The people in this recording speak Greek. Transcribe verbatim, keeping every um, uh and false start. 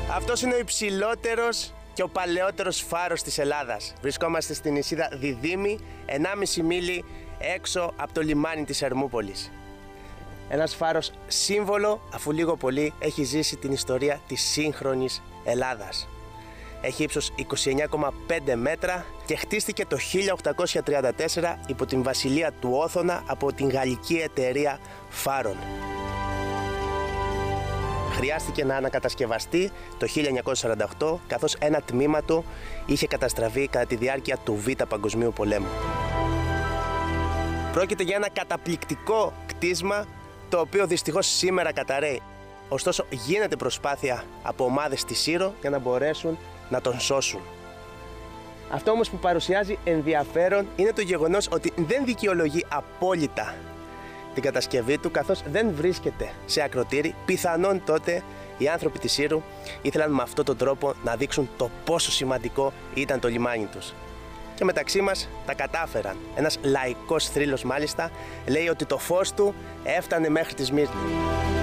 Αυτός είναι ο υψηλότερος και ο παλαιότερος φάρος της Ελλάδας. Βρισκόμαστε στην νησίδα Διδύμη, ενάμιση μίλι έξω από το λιμάνι της Ερμούπολης. Ένας φάρος σύμβολο, αφού λίγο πολύ έχει ζήσει την ιστορία της σύγχρονης Ελλάδας. Έχει ύψος είκοσι εννέα κόμμα πέντε μέτρα και χτίστηκε το χίλια οκτακόσια τριάντα τέσσερα υπό την βασιλεία του Όθωνα από την γαλλική εταιρεία Φάρων. Χρειάστηκε να ανακατασκευαστεί το χίλια εννιακόσια σαράντα οκτώ, καθώς ένα τμήμα του είχε καταστραφεί κατά τη διάρκεια του Β' Παγκοσμίου Πολέμου. Πρόκειται για ένα καταπληκτικό κτίσμα, το οποίο δυστυχώς σήμερα καταρρέει. Ωστόσο γίνεται προσπάθεια από ομάδες στη Σύρο για να μπορέσουν να τον σώσουν. Αυτό όμως που παρουσιάζει ενδιαφέρον είναι το γεγονός ότι δεν δικαιολογεί απόλυτα την κατασκευή του, καθώς δεν βρίσκεται σε ακρωτήρι. Πιθανόν τότε οι άνθρωποι της Σύρου ήθελαν με αυτόν τον τρόπο να δείξουν το πόσο σημαντικό ήταν το λιμάνι τους. Και μεταξύ μας τα κατάφεραν. Ένας λαϊκός θρύλος μάλιστα λέει ότι το φως του έφτανε μέχρι τη Σμύρνη.